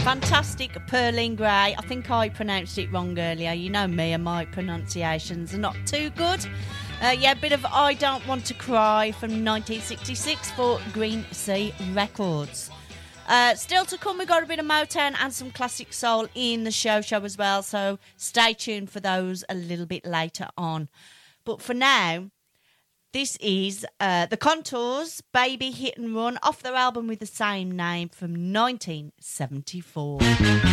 Fantastic Pearline Grey. I think I pronounced it wrong earlier. You know me and my pronunciations are not too good. A bit of I Don't Want to Cry from 1966 for Green Sea Records. Still to come, we've got a bit of Motown and some classic soul in the show as well, so stay tuned for those a little bit later on. But for now, this is The Contours, Baby Hit and Run, off their album with the same name from 1974.